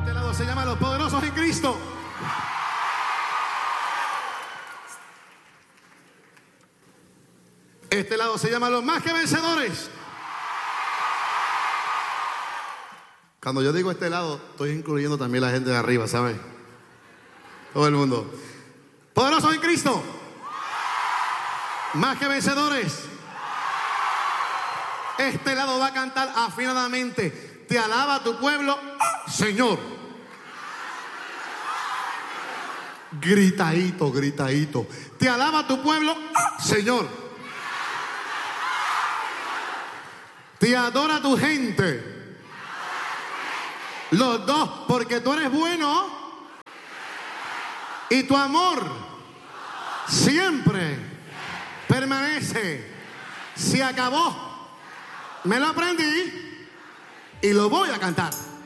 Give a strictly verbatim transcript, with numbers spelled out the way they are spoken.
Este lado se llama Los Poderosos en Cristo. Este lado se llama Los Más que Vencedores. Cuando yo digo este lado, estoy incluyendo también la gente de arriba, ¿sabes? Todo el mundo. Poderosos en Cristo. Más que vencedores. Este lado va a cantar afinadamente. Te alaba tu pueblo, Señor. Gritadito, gritadito. Te alaba tu pueblo, Señor. Te adora tu gente. Los dos, porque tú eres bueno y tu amor siempre permanece. Se acabó. Me lo aprendí y lo voy a cantar.